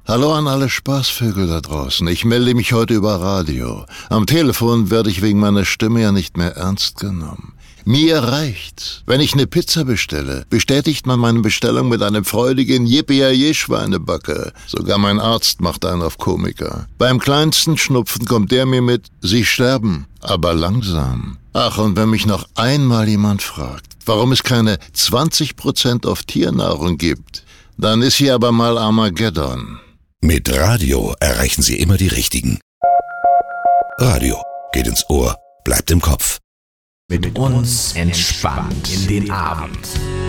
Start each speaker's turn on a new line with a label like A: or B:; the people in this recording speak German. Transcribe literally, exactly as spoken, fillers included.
A: Hallo an alle Spaßvögel da draußen. Ich melde mich heute über Radio. Am Telefon werde ich wegen meiner Stimme ja nicht mehr ernst genommen. Mir reicht's. Wenn ich eine Pizza bestelle, bestätigt man meine Bestellung mit einem freudigen Yippie-Schweinebacke. Sogar mein Arzt macht einen auf Komiker. Beim kleinsten Schnupfen kommt der mir mit, Sie sterben, aber langsam. Ach, und wenn mich noch einmal jemand fragt, warum es keine zwanzig Prozent auf Tiernahrung gibt, dann ist hier aber mal Armageddon.
B: Mit Radio erreichen Sie immer die Richtigen. Radio geht ins Ohr, bleibt im Kopf.
C: Mit uns entspannt in den Abend.